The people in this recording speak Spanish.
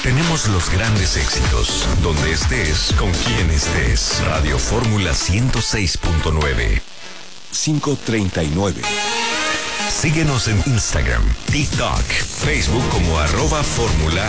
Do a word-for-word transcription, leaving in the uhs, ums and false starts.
Tenemos los grandes éxitos, donde estés, con quien estés. Radio Fórmula ciento seis punto nueve. quinientos treinta y nueve. Síguenos en Instagram, TikTok, Facebook como arroba Fórmula